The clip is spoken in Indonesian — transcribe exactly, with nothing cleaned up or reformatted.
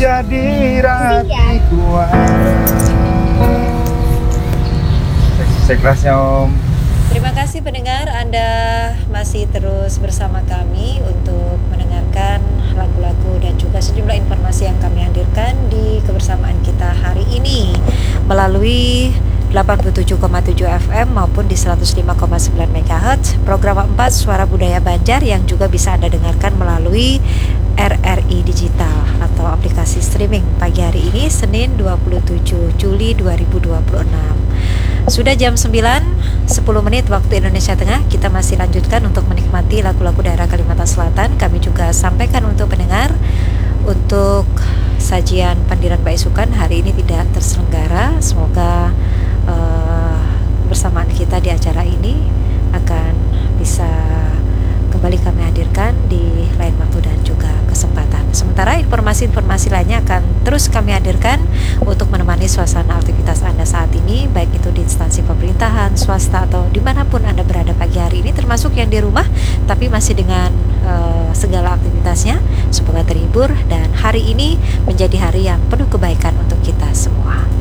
jadi rapiku. Sekelasnya Om. Terima kasih pendengar, Anda masih terus bersama kami untuk mendengarkan lagu-lagu dan juga sejumlah informasi yang kami hadirkan di kebersamaan kita hari ini melalui delapan puluh tujuh koma tujuh F M maupun di seratus lima koma sembilan megahertz program empat Suara Budaya Banjar yang juga bisa Anda dengarkan melalui R R I Digital atau aplikasi streaming pagi hari ini Senin dua puluh tujuh Juli dua ribu dua puluh enam. Sudah jam sembilan sepuluh menit waktu Indonesia Tengah. Kita masih lanjutkan untuk menikmati lagu-lagu daerah Kalimantan Selatan. Kami juga sampaikan untuk pendengar untuk sajian Pandiran Baisukan hari ini tidak terselenggara. Semoga uh, bersamaan kita di acara ini akan bisa kembali kami hadirkan di lain waktu dan juga kesempatan. Sementara informasi-informasi lainnya akan terus kami hadirkan untuk menemani suasana aktivitas Anda saat ini, baik itu di instansi pemerintahan, swasta, atau dimanapun Anda berada pagi hari ini, termasuk yang di rumah tapi masih dengan uh, segala aktivitasnya. Semoga terhibur dan hari ini menjadi hari yang penuh kebaikan untuk kita semua.